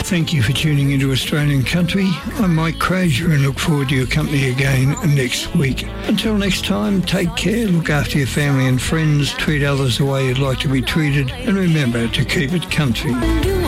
Thank you for tuning into Australian Country. I'm Mike Crozier and look forward to your company again next week. Until next time, take care, look after your family and friends, treat others the way you'd like to be treated, and remember to keep it country.